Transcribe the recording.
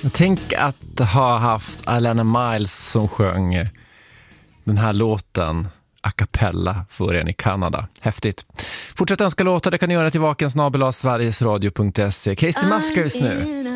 Tänk att ha haft Alana Miles som sjöng den här låten a cappella för en i Kanada. Häftigt. Fortsätt önska låtar, det kan ni göra till vakensnabel.sverigesradio.se. Casey Musgraves nu.